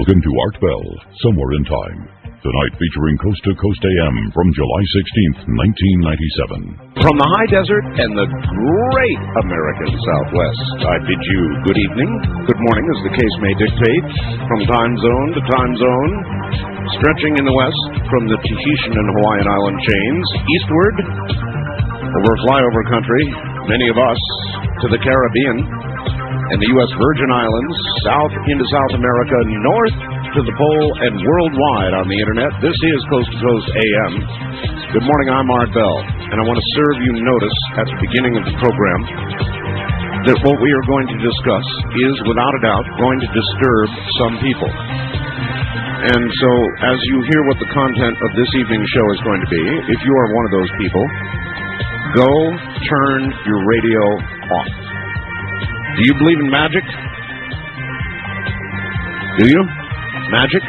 Welcome to Art Bell, Somewhere in Time. Tonight featuring Coast to Coast AM from July 16th, 1997. From the high desert and the great American Southwest, I bid you good evening, good morning as the case may dictate, from time zone to time zone, stretching in the west from the Tahitian and Hawaiian island chains, eastward, over flyover country, many of us, to the Caribbean, and the U.S. Virgin Islands, south into South America, north to the pole, and worldwide on the Internet. This is Coast to Coast AM. Good morning, I'm Art Bell, and I want to serve you notice at the beginning of the program that what we are going to discuss is, without a doubt, going to disturb some people. And so, as you hear what the content of this evening's show is going to be, if you are one of those people, go turn your radio off. Do you believe in magic? Do you? Magic?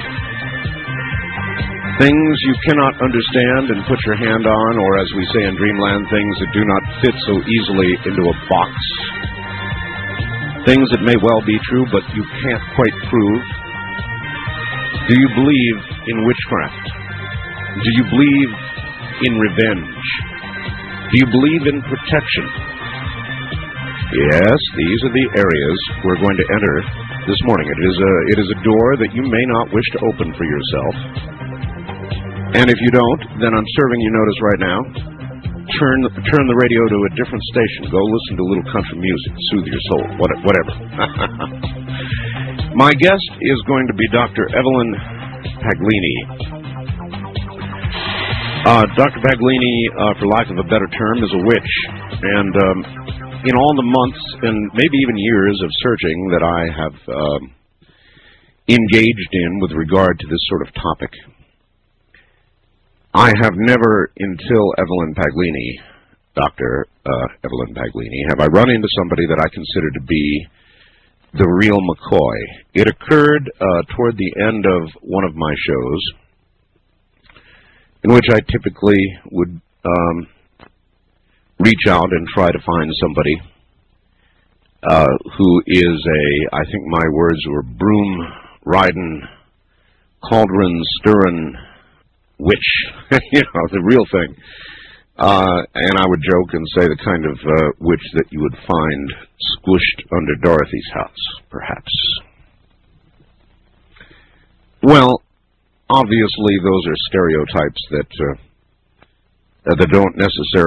Things you cannot understand and put your hand on, or as we say in Dreamland, things that do not fit so easily into a box. Things that may well be true, but you can't quite prove. Do you believe in witchcraft? Do you believe in revenge? Do you believe in protection? Yes, these are the areas we're going to enter this morning. It is a door that you may not wish to open for yourself. And if you don't, then I'm serving you notice right now. Turn the radio to a different station. Go listen to a little country music. Soothe your soul. Whatever. My guest is going to be Dr. Evelyn Paglini. Dr. Paglini, for lack of a better term, is a witch. And in all the months and maybe even years of searching that I have engaged in with regard to this sort of topic, I have never, until Evelyn Paglini, Dr. Evelyn Paglini, have I run into somebody that I consider to be the real McCoy. It occurred toward the end of one of my shows, in which I typically would reach out and try to find somebody who is I think my words were broom-riding, cauldron-stirring witch, you know, the real thing. And I would joke and say the kind of witch that you would find squished under Dorothy's house, perhaps. Well, obviously those are stereotypes that don't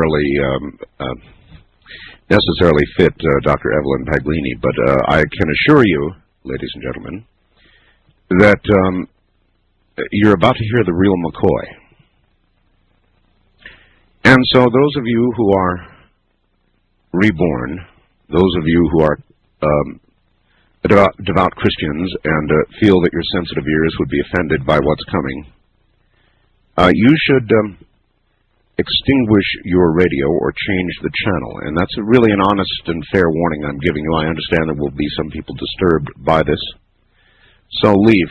necessarily fit Dr. Evelyn Paglini, but I can assure you, ladies and gentlemen, that you're about to hear the real McCoy. And so those of you who are reborn, those of you who are devout Christians and feel that your sensitive ears would be offended by what's coming, you should extinguish your radio or change the channel. And that's really an honest and fair warning I'm giving you. I understand there will be some people disturbed by this. So leave.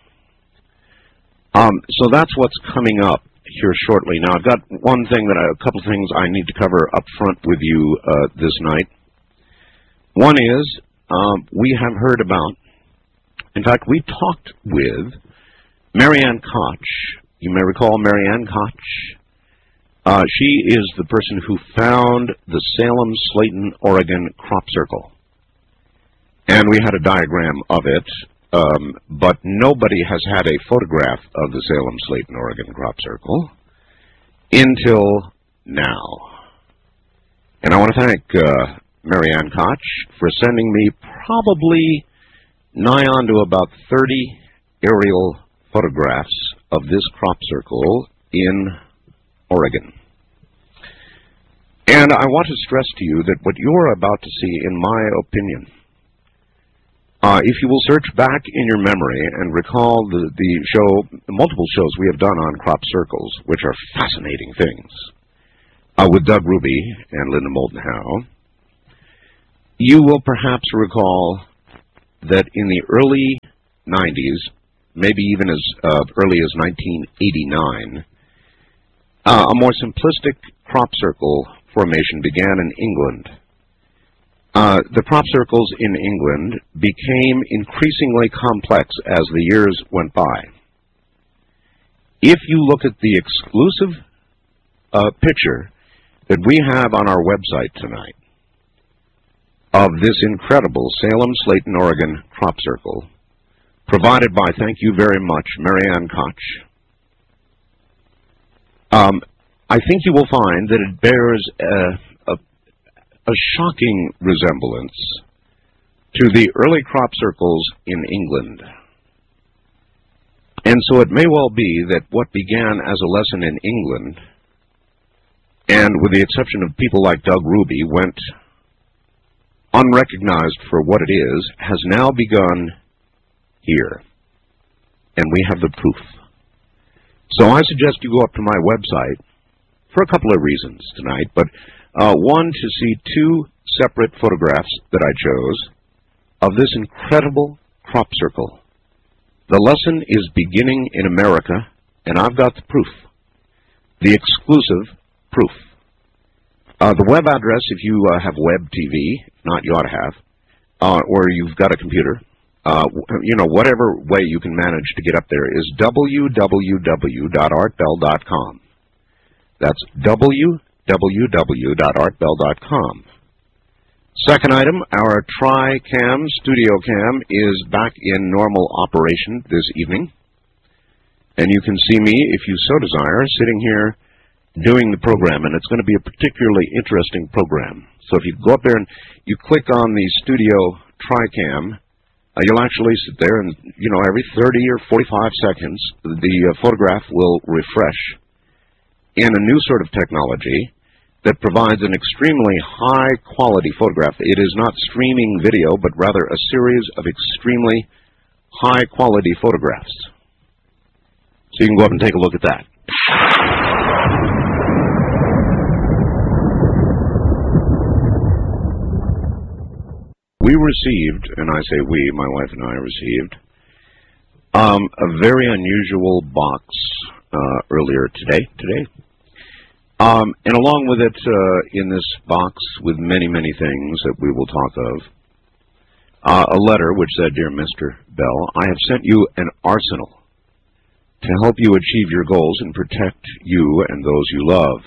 So that's what's coming up here shortly. Now, I've got a couple of things I need to cover up front with you this night. One is, we have heard about, in fact, we talked with Marianne Koch. You may recall Marianne Koch. She is the person who found the Salem-Slayton, Oregon crop circle. And we had a diagram of it, but nobody has had a photograph of the Salem-Slayton, Oregon crop circle until now. And I want to thank Marianne Koch for sending me probably nigh on to about 30 aerial photographs of this crop circle in Oregon. And I want to stress to you that what you're about to see, in my opinion, if you will search back in your memory and recall the multiple shows we have done on crop circles, which are fascinating things, with Doug Ruby and Linda Moldenhau, you will perhaps recall that in the early 90s, maybe even as early as 1989, a more simplistic crop circle formation began in England. The crop circles in England became increasingly complex as the years went by. If you look at the exclusive picture that we have on our website tonight of this incredible Salem-Slayton, Oregon crop circle, provided by, thank you very much, Marianne Koch, I think you will find that it bears a shocking resemblance to the early crop circles in England. And so it may well be that what began as a lesson in England, and with the exception of people like Doug Ruby, went unrecognized for what it is, has now begun here. And we have the proof. So I suggest you go up to my website for a couple of reasons tonight, but one, to see two separate photographs that I chose of this incredible crop circle. The lesson is beginning in America, and I've got the proof, the exclusive proof. The web address, if you have web TV, if not, you ought to have, or you've got a computer, whatever way you can manage to get up there, is www.artbell.com. That's www.artbell.com. Second item, our Tri-Cam Studio Cam is back in normal operation this evening. And you can see me, if you so desire, sitting here doing the program, and it's going to be a particularly interesting program. So if you go up there and you click on the Studio Tri-Cam, you'll actually sit there and, every 30 or 45 seconds, the photograph will refresh in a new sort of technology that provides an extremely high-quality photograph. It is not streaming video, but rather a series of extremely high-quality photographs. So you can go up and take a look at that. We received, and I say we, my wife and I received, a very unusual box earlier today. And along with it, in this box, with many, many things that we will talk of, a letter which said, "Dear Mr. Bell, I have sent you an arsenal to help you achieve your goals and protect you and those you love.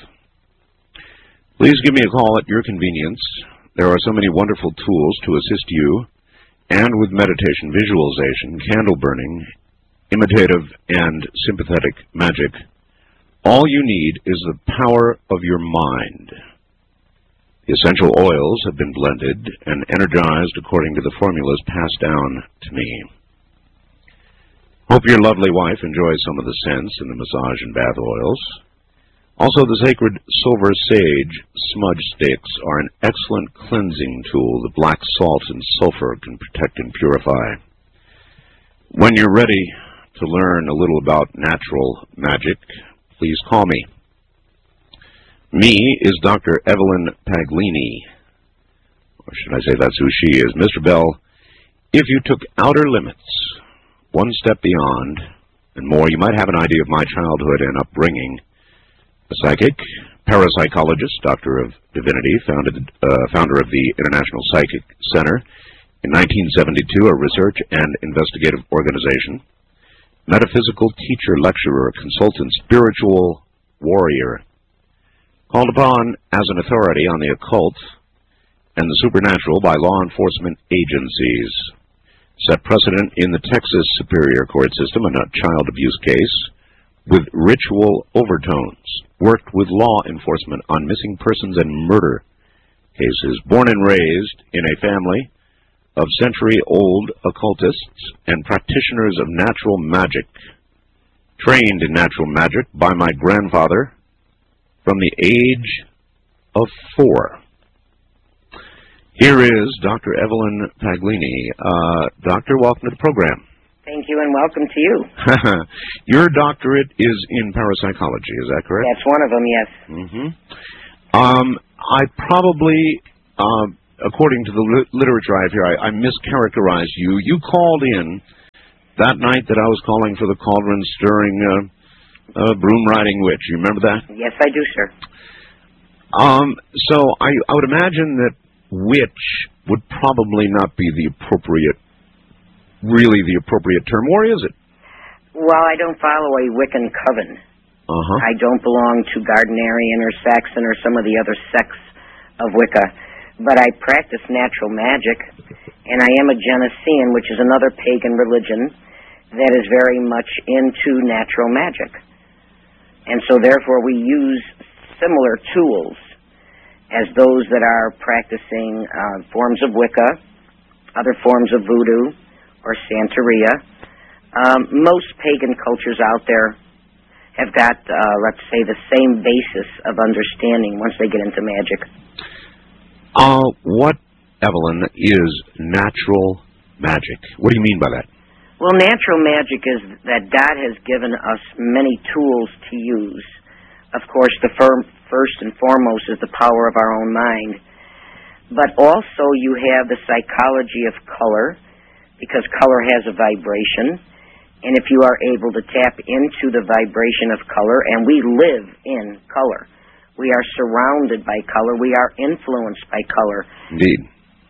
Please give me a call at your convenience. There are so many wonderful tools to assist you, and with meditation, visualization, candle burning, imitative and sympathetic magic, all you need is the power of your mind. The essential oils have been blended and energized according to the formulas passed down to me. Hope your lovely wife enjoys some of the scents in the massage and bath oils. Also, the sacred silver sage smudge sticks are an excellent cleansing tool. The black salt and sulfur can protect and purify. When you're ready to learn a little about natural magic, please call me. Me is Dr. Evelyn Paglini. Or should I say that's who she is. Mr. Bell, if you took outer limits, one step beyond, and more, you might have an idea of my childhood and upbringing. A psychic, parapsychologist, doctor of divinity, founder of the International Psychic Center in 1972, a research and investigative organization, metaphysical teacher, lecturer, consultant, spiritual warrior, called upon as an authority on the occult and the supernatural by law enforcement agencies, set precedent in the Texas Superior Court system in a child abuse case with ritual overtones, worked with law enforcement on missing persons and murder cases, born and raised in a family of century-old occultists and practitioners of natural magic, trained in natural magic by my grandfather from the age of 4. Here is Dr. Evelyn Paglini. Doctor, welcome to the program. Thank you, and welcome to you. Your doctorate is in parapsychology, is that correct? That's one of them, yes. I probably, according to the literature I have here, I mischaracterized you. You called in that night that I was calling for the cauldron stirring broom riding witch. You remember that? Yes, I do, sir. So I would imagine that witch would probably not be really the appropriate term, or is it? Well, I don't follow a Wiccan coven. I don't belong to Gardnerian or Saxon or some of the other sects of Wicca, but I practice natural magic, and I am a Genesian, which is another pagan religion that is very much into natural magic. And so therefore we use similar tools as those that are practicing forms of Wicca, other forms of voodoo, or Santeria. Most pagan cultures out there have got, let's say, the same basis of understanding once they get into magic. What, Evelyn, is natural magic? What do you mean by that? Well, natural magic is that God has given us many tools to use. Of course, the first and foremost is the power of our own mind. But also you have the psychology of color, because color has a vibration. And if you are able to tap into the vibration of color, and we live in color, we are surrounded by color, we are influenced by color. Indeed.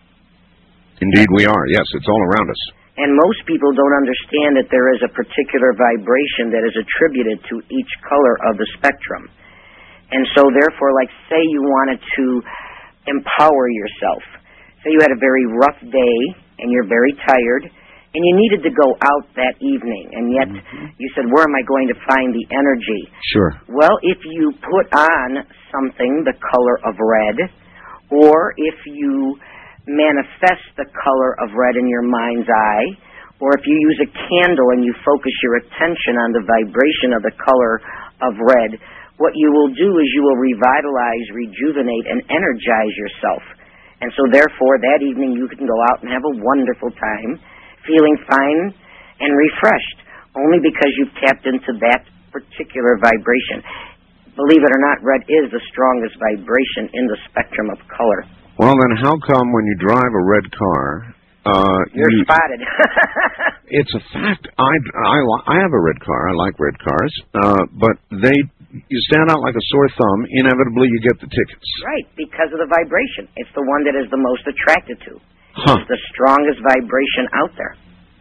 Indeed we are, yes, it's all around us. And most people don't understand that there is a particular vibration that is attributed to each color of the spectrum. And so therefore, like say you wanted to empower yourself. Say you had a very rough day and you're very tired and you needed to go out that evening, and yet you said, where am I going to find the energy? Sure. Well, if you put on something the color of red, or if you manifest the color of red in your mind's eye, or if you use a candle and you focus your attention on the vibration of the color of red, what you will do is you will revitalize, rejuvenate, and energize yourself. And so therefore, that evening you can go out and have a wonderful time, feeling fine and refreshed, only because you've tapped into that particular vibration. Believe it or not, red is the strongest vibration in the spectrum of color. Well, then how come when you drive a red car... You're spotted. It's a fact. I have a red car. I like red cars. But you stand out like a sore thumb. Inevitably, you get the tickets. Right, because of the vibration. It's the one that is the most attracted to. It's the strongest vibration out there.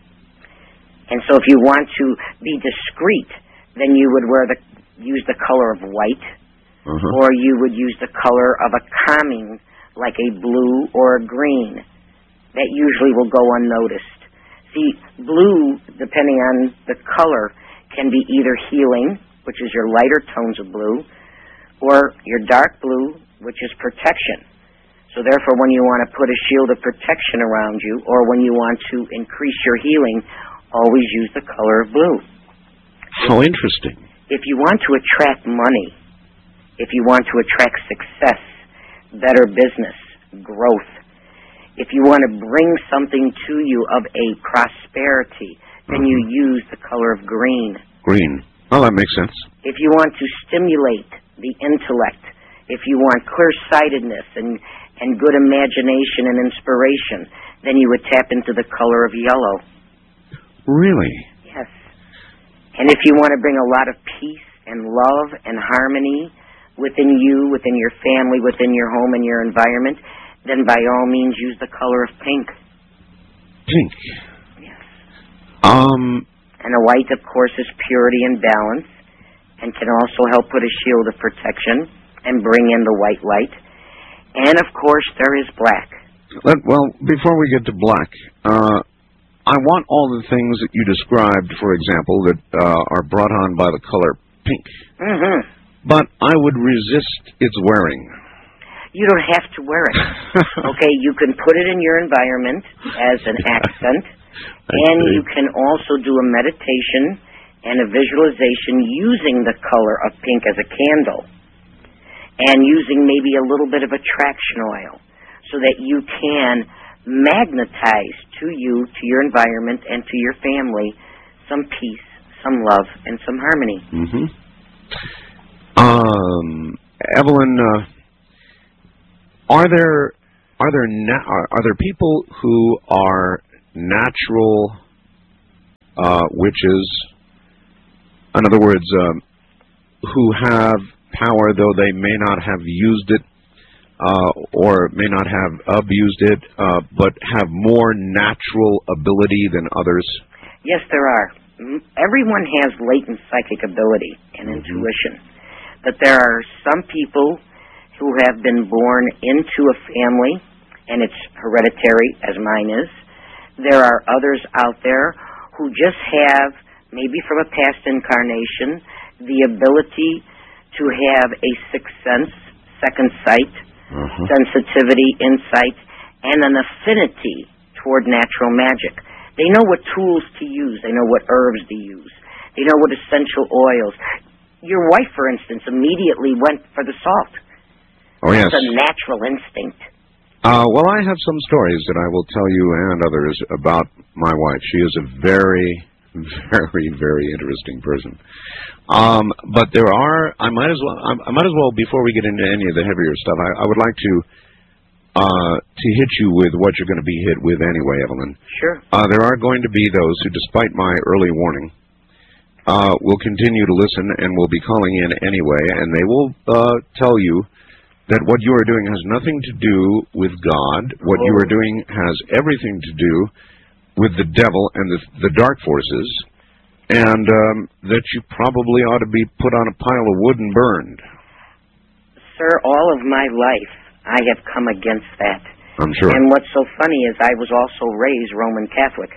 And so if you want to be discreet, then you would use the color of white, or you would use the color of a calming, like a blue or a green. That usually will go unnoticed. See, blue, depending on the color, can be either healing, which is your lighter tones of blue, or your dark blue, which is protection. So therefore, when you want to put a shield of protection around you, or when you want to increase your healing, always use the color of blue. How interesting. If you want to attract money, if you want to attract success, better business, growth, if you want to bring something to you of a prosperity, then you use the color of green. Green. Oh, that makes sense. If you want to stimulate the intellect, if you want clear-sightedness and good imagination and inspiration, then you would tap into the color of yellow. Really? Yes. And if you want to bring a lot of peace and love and harmony within you, within your family, within your home and your environment, then by all means use the color of pink. Pink? Yes. And a white, of course, is purity and balance, and can also help put a shield of protection and bring in the white light. And, of course, there is black. Well, before we get to black, I want all the things that you described, for example, that are brought on by the color pink. But I would resist its wearing. You don't have to wear it. Okay, you can put it in your environment as an accent, and you can also do a meditation and a visualization using the color of pink as a candle, and using maybe a little bit of attraction oil, so that you can magnetize to you, to your environment, and to your family some peace, some love, and some harmony. Evelyn, are there people who are natural witches? In other words, who have power, though they may not have used it or may not have abused it, but have more natural ability than others? Yes, there are. Everyone has latent psychic ability and intuition, but there are some people who have been born into a family, and it's hereditary, as mine is. There are others out there who just have, maybe from a past incarnation, the ability to have a sixth sense, second sight, sensitivity, insight, and an affinity toward natural magic. They know what tools to use. They know what herbs to use. They know what essential oils. Your wife, for instance, immediately went for the salt. Oh, yes. It's a natural instinct. Well, I have some stories that I will tell you and others about my wife. She is a very, very, very interesting person. But there are. I might as well before we get into any of the heavier stuff, I would like to hit you with what you're going to be hit with anyway, Evelyn. Sure. There are going to be those who, despite my early warning, will continue to listen and will be calling in anyway, and they will tell you that what you are doing has nothing to do with God. What you are doing has everything to do with the devil and the dark forces, and that you probably ought to be put on a pile of wood and burned. Sir, all of my life I have come against that. I'm sure. And what's so funny is I was also raised Roman Catholic,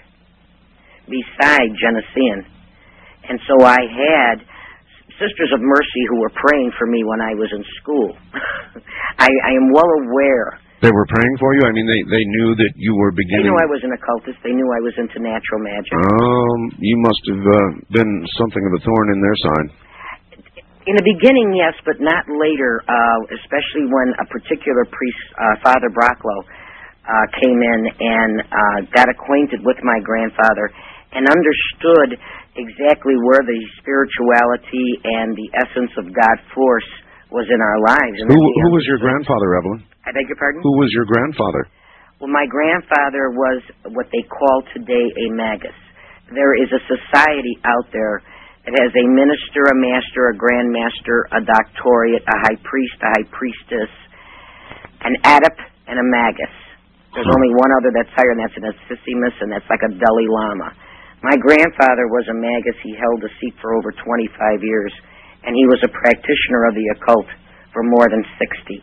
beside Genesene. And so I had Sisters of Mercy who were praying for me when I was in school. I am well aware. They were praying for you? I mean, they knew that you were beginning... They knew I was an occultist. They knew I was into natural magic. You must have been something of a thorn in their side. In the beginning, yes, but not later, especially when a particular priest, Father Brocklow, came in and got acquainted with my grandfather and understood exactly where the spirituality and the essence of God force was in our lives. And who was your grandfather, Evelyn? I beg your pardon? Who was your grandfather? Well, my grandfather was what they call today a magus. There is a society out there that has a minister, a master, a grand master, a doctorate, a high priest, a high priestess, an adept, and a magus. There's only one other that's higher, and that's an Assissimus, and that's like a Dalai Lama. My grandfather was a magus. He held a seat for over 25 years, and he was a practitioner of the occult for more than 60.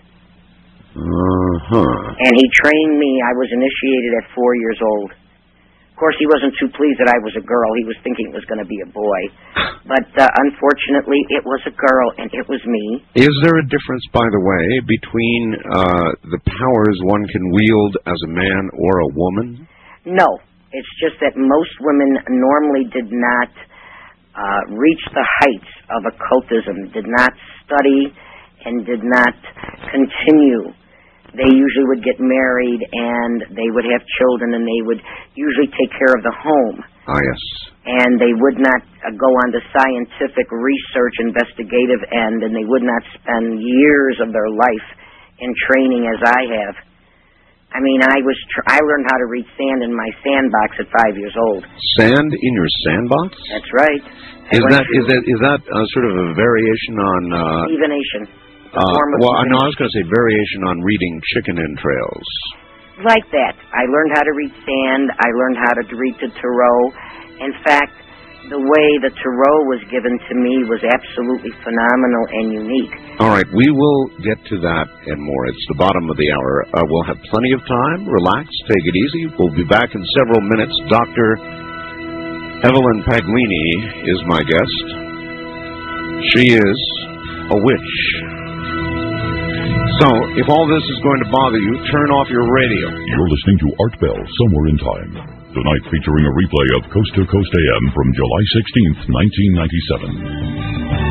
And he trained me. I was initiated at 4 years old. Of course, he wasn't too pleased that I was a girl. He was thinking it was going to be a boy. But unfortunately, it was a girl, and it was me. Is there a difference, by the way, between the powers one can wield as a man or a woman? No. It's just that most women normally did not reach the heights of occultism, did not study, and did not continue. They usually would get married, and they would have children, and they would usually take care of the home. Ah, yes. And they would not go on the scientific research, investigative end, and they would not spend years of their life in training as I have. I mean, I learned how to read sand in my sandbox at 5 years old. Sand in your sandbox? That's right. Is that sort of a variation on... divination. Well, I was going to say variation on reading chicken entrails. Like that. I learned how to read sand. I learned how to read the tarot. In fact, the way the tarot was given to me was absolutely phenomenal and unique. All right, we will get to that and more. It's the bottom of the hour. We'll have plenty of time. Relax, take it easy. We'll be back in several minutes. Dr. Evelyn Paglini is my guest. She is a witch. So, if all this is going to bother you, turn off your radio. You're listening to Art Bell, Somewhere in Time. Tonight featuring a replay of Coast to Coast AM from July 16th, 1997.